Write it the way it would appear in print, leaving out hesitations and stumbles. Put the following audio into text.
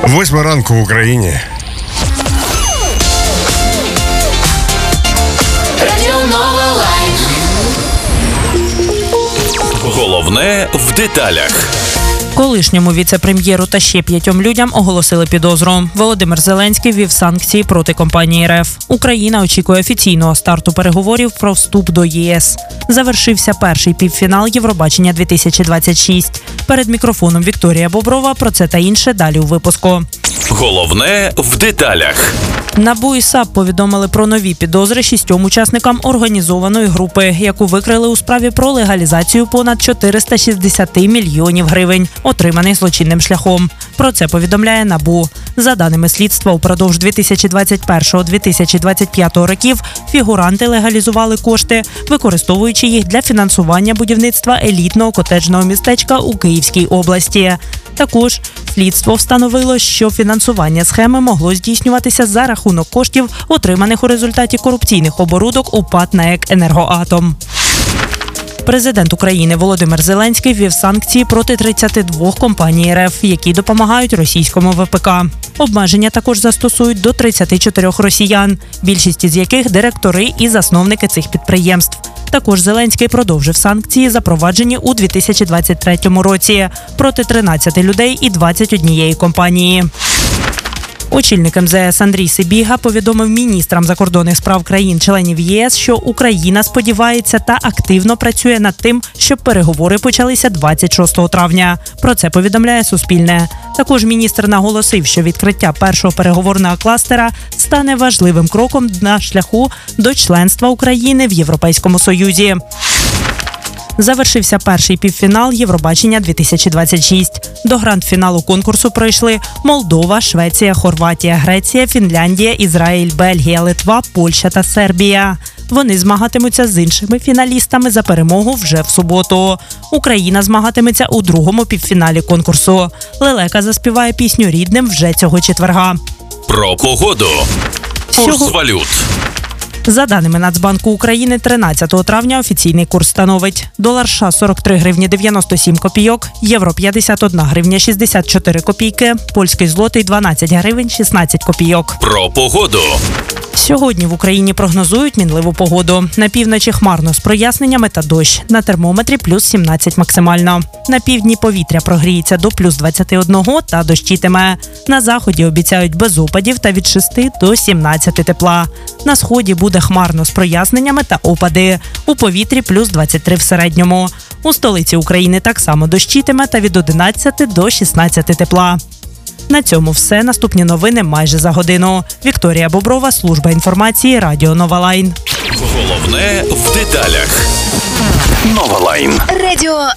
8 ранку в Україні. Головне в деталях. Колишньому віце-прем'єру та ще 5 людям оголосили підозру. Володимир Зеленський ввів санкції проти компанії РФ. Україна очікує офіційного старту переговорів про вступ до ЄС. Завершився перший півфінал Євробачення 2026. Перед мікрофоном Вікторія Боброва. Про це та інше далі у випуску. Головне в деталях. НАБУ і САП повідомили про нові підозри 6 учасникам організованої групи, яку викрили у справі про легалізацію понад 460 мільйонів гривень, отриманих злочинним шляхом. Про це повідомляє НАБУ. За даними слідства, упродовж 2021-2025 років фігуранти легалізували кошти, використовуючи їх для фінансування будівництва елітного котеджного містечка у Київській області. Також слідство встановило, що фінансування схеми могло здійснюватися за рахунок коштів, отриманих у результаті корупційних оборудок у ПАТ НАЕК «Енергоатом». Президент України Володимир Зеленський ввів санкції проти 32 компаній РФ, які допомагають російському ВПК. Обмеження також застосують до 34 росіян, більшість із яких – директори і засновники цих підприємств. Також Зеленський продовжив санкції, запроваджені у 2023 році, проти 13 людей і 21 компанії. Очільник МЗС Андрій Сибіга повідомив міністрам закордонних справ країн-членів ЄС, що Україна сподівається та активно працює над тим, щоб переговори почалися 26 травня. Про це повідомляє Суспільне. Також міністр наголосив, що відкриття першого переговорного кластера стане важливим кроком на шляху до членства України в Європейському Союзі. Завершився перший півфінал Євробачення 2026. До гранд-фіналу конкурсу пройшли Молдова, Швеція, Хорватія, Греція, Фінляндія, Ізраїль, Бельгія, Литва, Польща та Сербія. Вони змагатимуться з іншими фіналістами за перемогу вже в суботу. Україна змагатиметься у другому півфіналі конкурсу. Лелека заспіває пісню рідним вже цього четверга. Про погоду. Курс валют. За даними Нацбанку України, 13 травня офіційний курс становить: долар США – 43 гривні 97 копійок, євро – 51 гривня 64 копійки, польський злотий – 12 гривень 16 копійок. Про погоду. Сьогодні в Україні прогнозують мінливу погоду. На півночі хмарно з проясненнями та дощ. На термометрі плюс 17 максимально. На півдні повітря прогріється до плюс 21 та дощитиме. На заході обіцяють без опадів та від 6 до 17 тепла. На сході буде хмарно з проясненнями та опади. У повітрі плюс 23 в середньому. У столиці України так само дощитиме та від 11 до 16 тепла. На цьому все. Наступні новини майже за годину. Вікторія Боброва, служба інформації, Радіо Нова Лайн. Головне в деталях. Нова Лайн. Радіо